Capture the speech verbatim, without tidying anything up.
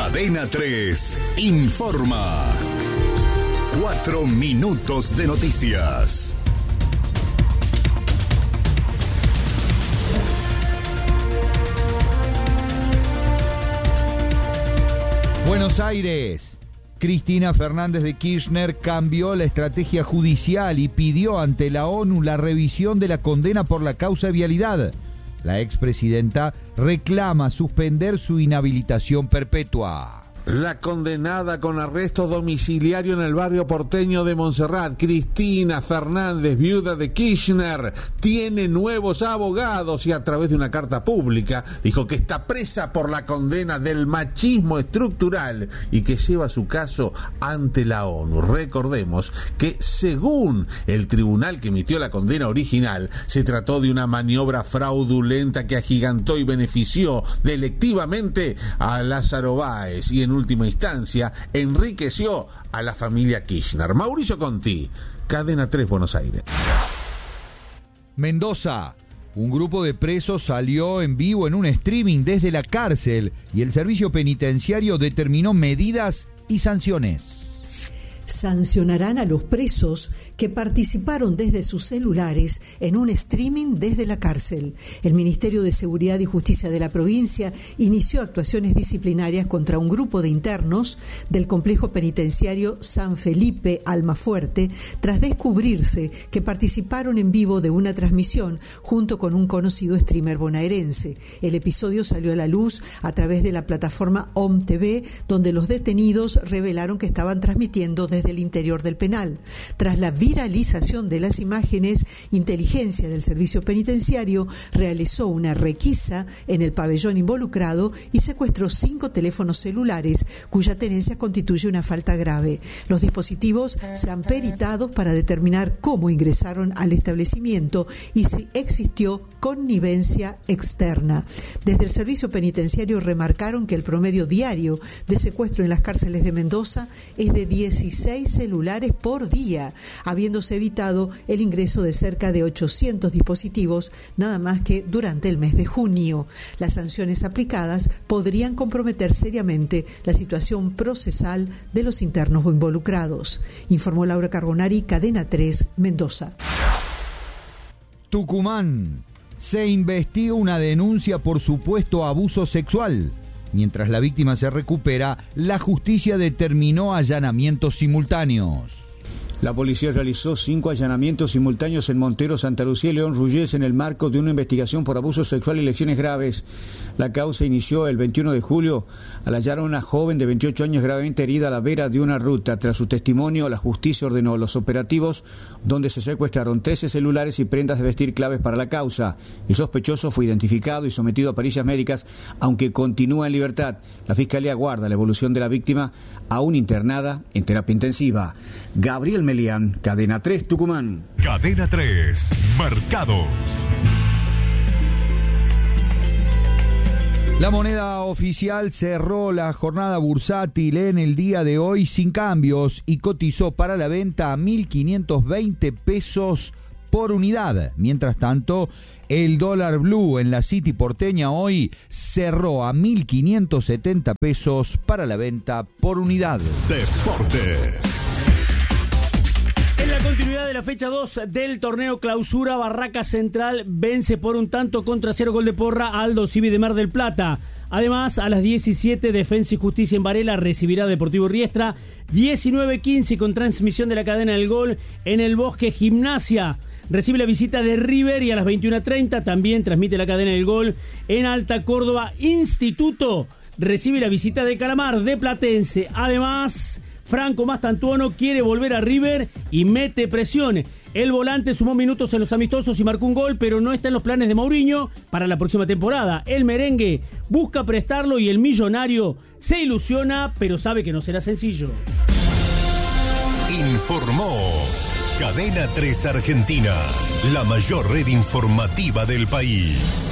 Cadena tres informa. Cuatro minutos de noticias. Buenos Aires. Cristina Fernández de Kirchner cambió la estrategia judicial y pidió ante la ONU la revisión de la condena por la causa de vialidad. La expresidenta reclama suspender su inhabilitación perpetua. La condenada con arresto domiciliario en el barrio porteño de Montserrat, Cristina Fernández, viuda de Kirchner, tiene nuevos abogados y a través de una carta pública dijo que está presa por la condena del machismo estructural y que lleva su caso ante la ONU. Recordemos que según el tribunal que emitió la condena original, se trató de una maniobra fraudulenta que agigantó y benefició delictivamente a Lázaro Báez y en última instancia enriqueció a la familia Kirchner. Mauricio Conti, Cadena tres, Buenos Aires. Mendoza. Un grupo de presos salió en vivo en un streaming desde la cárcel y el servicio penitenciario determinó medidas y sanciones. Sancionarán a los presos que participaron desde sus celulares en un streaming desde la cárcel. El Ministerio de Seguridad y Justicia de la provincia inició actuaciones disciplinarias contra un grupo de internos del complejo penitenciario San Felipe Almafuerte tras descubrirse que participaron en vivo de una transmisión junto con un conocido streamer bonaerense. El episodio salió a la luz a través de la plataforma O M T V, donde los detenidos revelaron que estaban transmitiendo desde el interior del penal. Tras la viralización de las imágenes, Inteligencia del Servicio Penitenciario realizó una requisa en el pabellón involucrado y secuestró cinco teléfonos celulares, cuya tenencia constituye una falta grave. Los dispositivos serán peritados para determinar cómo ingresaron al establecimiento y si existió connivencia externa. Desde el Servicio Penitenciario remarcaron que el promedio diario de secuestro en las cárceles de Mendoza es de dieciséis celulares por día, habiéndose evitado el ingreso de cerca de ochocientos dispositivos nada más que durante el mes de junio. Las sanciones aplicadas podrían comprometer seriamente la situación procesal de los internos involucrados, informó Laura Carbonari, Cadena tres, Mendoza. Tucumán. Se investiga una denuncia por supuesto abuso sexual. Mientras la víctima se recupera, la justicia determinó allanamientos simultáneos. La policía realizó cinco allanamientos simultáneos en Montero, Santa Lucía y León Ruyés en el marco de una investigación por abuso sexual y lesiones graves. La causa inició el veintiuno de julio al hallar a una joven de veintiocho años gravemente herida a la vera de una ruta. Tras su testimonio, la justicia ordenó los operativos donde se secuestraron trece celulares y prendas de vestir claves para la causa. El sospechoso fue identificado y sometido a pericias médicas, aunque continúa en libertad. La Fiscalía aguarda la evolución de la víctima, aún internada en terapia intensiva. Gabriel Melián, Cadena tres, Tucumán. Cadena tres, Mercados. La moneda oficial cerró la jornada bursátil en el día de hoy sin cambios y cotizó para la venta a mil quinientos veinte pesos por unidad. Mientras tanto, el dólar blue en la City porteña hoy cerró a mil quinientos setenta pesos para la venta por unidad. Deportes. En la continuidad de la fecha dos del torneo Clausura, Barraca Central vence por un tanto contra cero gol de Porra a Aldo Civi de Mar del Plata. Además, a las diecisiete, Defensa y Justicia en Varela recibirá a Deportivo Riestra. diecinueve quince con transmisión de la cadena del gol en el Bosque Gimnasia. Recibe la visita de River y a las veintiuna treinta también transmite la cadena del gol en Alta Córdoba. Instituto recibe la visita de Calamar de Platense. Además, Franco Mastantuono quiere volver a River y mete presión. El volante sumó minutos en los amistosos y marcó un gol, pero no está en los planes de Mourinho para la próxima temporada. El merengue busca prestarlo y el millonario se ilusiona, pero sabe que no será sencillo. Informó Cadena tres Argentina, la mayor red informativa del país.